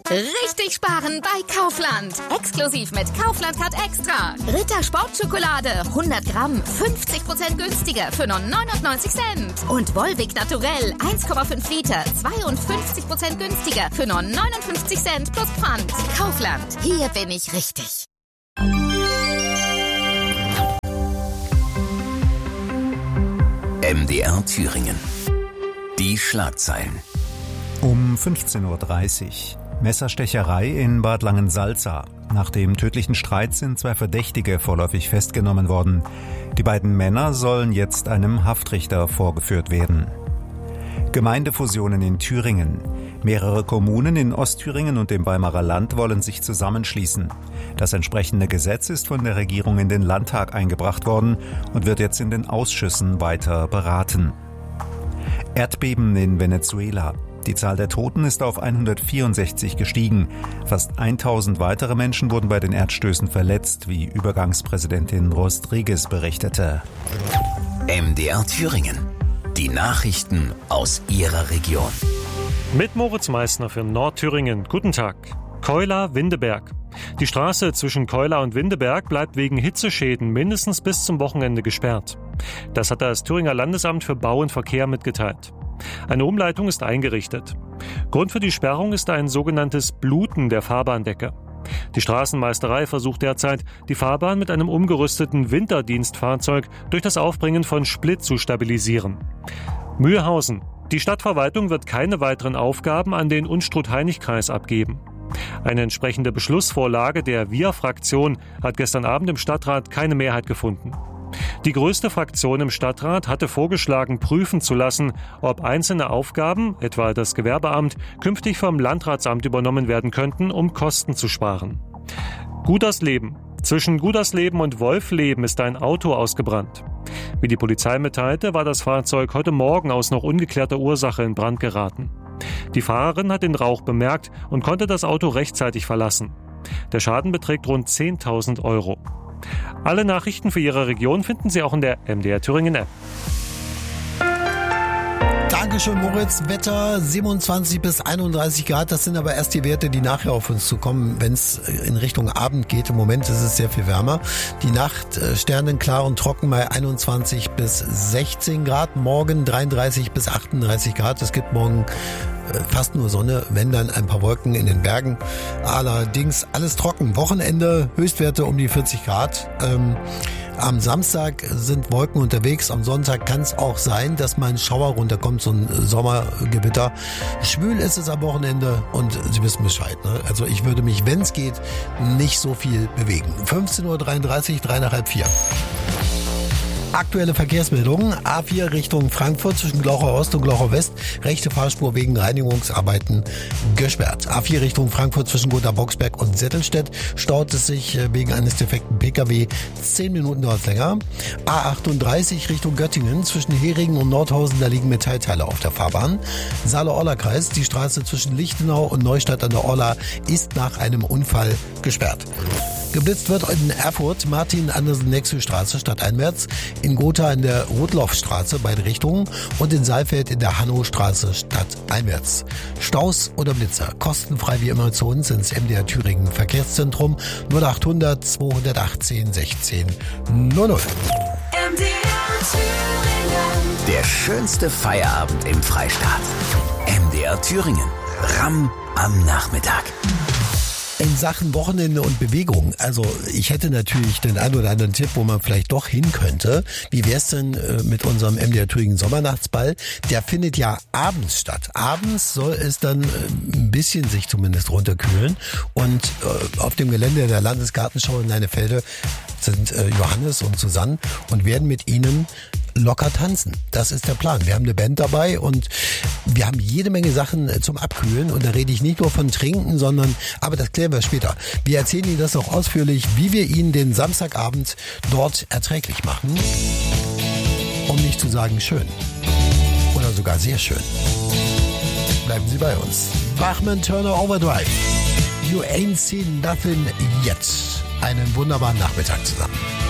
Richtig sparen bei Kaufland. Exklusiv mit Kaufland Card Extra. Ritter Sportschokolade 100 Gramm 50% günstiger für nur 99 Cent. Und Volvic Naturell 1,5 Liter 52% günstiger für nur 59 Cent plus Pfand. Kaufland. Hier bin ich richtig. MDR Thüringen. Die Schlagzeilen. Um 15.30 Uhr. Messerstecherei in Bad Langensalza. Nach dem tödlichen Streit sind 2 Verdächtige vorläufig festgenommen worden. Die beiden Männer sollen jetzt einem Haftrichter vorgeführt werden. Gemeindefusionen in Thüringen. Mehrere Kommunen in Ostthüringen und dem Weimarer Land wollen sich zusammenschließen. Das entsprechende Gesetz ist von der Regierung in den Landtag eingebracht worden und wird jetzt in den Ausschüssen weiter beraten. Erdbeben in Venezuela. Die Zahl der Toten ist auf 164 gestiegen. Fast 1000 weitere Menschen wurden bei den Erdstößen verletzt, wie Übergangspräsidentin Rodriguez berichtete. MDR Thüringen. Die Nachrichten aus Ihrer Region. Mit Moritz Meissner für Nordthüringen. Guten Tag. Keula-Windeberg. Die Straße zwischen Keula und Windeberg bleibt wegen Hitzeschäden mindestens bis zum Wochenende gesperrt. Das hat das Thüringer Landesamt für Bau und Verkehr mitgeteilt. Eine Umleitung ist eingerichtet. Grund für die Sperrung ist ein sogenanntes Bluten der Fahrbahndecke. Die Straßenmeisterei versucht derzeit, die Fahrbahn mit einem umgerüsteten Winterdienstfahrzeug durch das Aufbringen von Split zu stabilisieren. Mühlhausen. Die Stadtverwaltung wird keine weiteren Aufgaben an den Unstrut-Heinig-Kreis abgeben. Eine entsprechende Beschlussvorlage der Wir-Fraktion hat gestern Abend im Stadtrat keine Mehrheit gefunden. Die größte Fraktion im Stadtrat hatte vorgeschlagen, prüfen zu lassen, ob einzelne Aufgaben, etwa das Gewerbeamt, künftig vom Landratsamt übernommen werden könnten, um Kosten zu sparen. Gudersleben. Zwischen Gudersleben und Wolfleben ist ein Auto ausgebrannt. Wie die Polizei mitteilte, war das Fahrzeug heute Morgen aus noch ungeklärter Ursache in Brand geraten. Die Fahrerin hat den Rauch bemerkt und konnte das Auto rechtzeitig verlassen. Der Schaden beträgt rund 10.000 Euro. Alle Nachrichten für Ihre Region finden Sie auch in der MDR Thüringen App. Dankeschön, Moritz. Wetter 27 bis 31 Grad. Das sind aber erst die Werte, die nachher auf uns zukommen, wenn es in Richtung Abend geht. Im Moment ist es sehr viel wärmer. Die Nacht sternenklar und trocken bei 21 bis 16 Grad. Morgen 33 bis 38 Grad. Es gibt morgen fast nur Sonne, wenn dann ein paar Wolken in den Bergen. Allerdings alles trocken. Wochenende Höchstwerte um die 40 Grad. Am Samstag sind Wolken unterwegs. Am Sonntag kann es auch sein, dass mal ein Schauer runterkommt, so ein Sommergewitter. Schwül ist es am Wochenende und Sie wissen Bescheid. Ne? Also ich würde mich, wenn es geht, nicht so viel bewegen. 15.33 Uhr, 3:30, 4. Aktuelle Verkehrsmeldungen. A4 Richtung Frankfurt zwischen Glauchau Ost und Glauchau West. Rechte Fahrspur wegen Reinigungsarbeiten gesperrt. A4 Richtung Frankfurt zwischen Gotha-Boxberg und Settelstedt staut es sich wegen eines defekten Pkw. 10 Minuten dauert es länger. A38 Richtung Göttingen zwischen Heringen und Nordhausen. Da liegen Metallteile auf der Fahrbahn. Saale-Orla-Kreis. Die Straße zwischen Lichtenau und Neustadt an der Orla ist nach einem Unfall gesperrt. Geblitzt wird in Erfurt Martin-Andersen-Nexö-Straße stadteinwärts, in Gotha in der Rotlaufstraße beide Richtungen und in Saalfeld in der Hannostraße stadteinwärts. Staus oder Blitzer, kostenfrei wie immer zu uns ins MDR Thüringen Verkehrszentrum 0800 218 16 00. Der schönste Feierabend im Freistaat. MDR Thüringen. RAM am Nachmittag. In Sachen Wochenende und Bewegung, also ich hätte natürlich den einen oder anderen Tipp, wo man vielleicht doch hin könnte. Wie wär's denn mit unserem MDR Thüringen Sommernachtsball? Der findet ja abends statt. Abends soll es dann ein bisschen sich zumindest runterkühlen. Und auf dem Gelände der Landesgartenschau in Leinefelde sind Johannes und Susanne und werden mit ihnen locker tanzen. Das ist der Plan. Wir haben eine Band dabei und wir haben jede Menge Sachen zum Abkühlen und da rede ich nicht nur von Trinken, sondern, aber das klären wir später. Wir erzählen Ihnen das auch ausführlich, wie wir Ihnen den Samstagabend dort erträglich machen, um nicht zu sagen schön oder sogar sehr schön. Bleiben Sie bei uns. Bachmann Turner Overdrive. You ain't seen nothing yet. Einen wunderbaren Nachmittag zusammen.